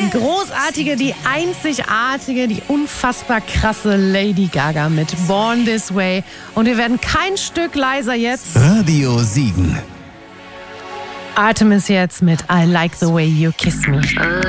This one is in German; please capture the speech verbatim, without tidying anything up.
Die großartige, die einzigartige, die unfassbar krasse Lady Gaga mit Born This Way. Und wir werden kein Stück leiser jetzt. Radio Siegen. Artemis jetzt mit I Like the Way You Kiss Me.